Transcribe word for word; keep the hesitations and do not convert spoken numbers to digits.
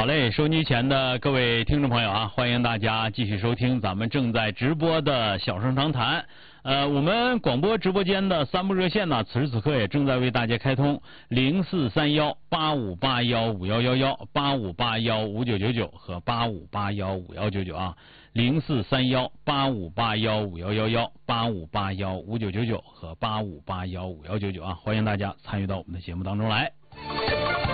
好嘞，收音机前的各位听众朋友啊，欢迎大家继续收听咱们正在直播的小声长谈。呃，我们广播直播间的三部热线呢，此时此刻也正在为大家开通零四三幺八五八幺五幺幺幺、八五八幺五九九九和八五八幺五幺九九啊，零四三幺八五八幺五幺幺幺、八五八幺五九九九和八五八幺五幺九九啊，欢迎大家参与到我们的节目当中来。